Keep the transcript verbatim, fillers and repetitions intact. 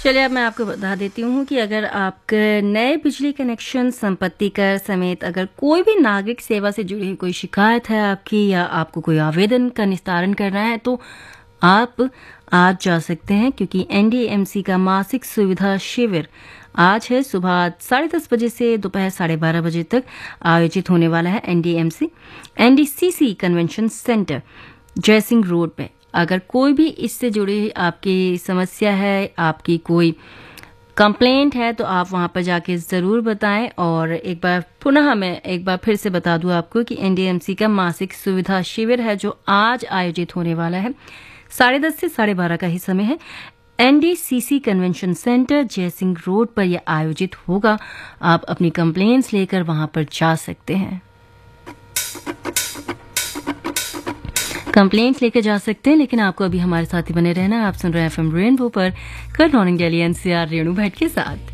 चलिए अब मैं आपको बता देती हूँ कि अगर आपके नए बिजली कनेक्शन, संपत्ति कर समेत अगर कोई भी नागरिक सेवा से जुड़ी हुई कोई शिकायत है आपकी या आपको कोई आवेदन का निस्तारण करना है तो आप आज जा सकते हैं, क्योंकि एनडीएमसी का मासिक सुविधा शिविर आज है सुबह साढ़े दस बजे से दोपहर साढ़े बारह बजे तक आयोजित होने वाला है। NDMC NDCC convention centre Jaisingh road पे। अगर कोई भी इससे जुड़ी आपकी समस्या है, आपकी कोई कंप्लेंट है, तो आप वहां पर जाके ज़रूर बताएं। और एक बार पुनः मैं एक बार फिर से बता दूं आपको कि एनडीएमसी का मासिक सुविधा शिविर है जो आज आयोजित होने वाला है, साढ़े दस से साढ़े बारह का ही समय है। NDCC convention centre Jaisingh road पर यह आयोजित होगा। आप अपनी कंप्लेंट्स लेकर वहां पर जा सकते हैं, कंप्लेंट्स लेकर जा सकते हैं। लेकिन आपको अभी हमारे साथ ही बने रहना। आप सुन रहे हैं एफएम रेनबो पर good morning Delhi NCR Renu Bhatt के साथ।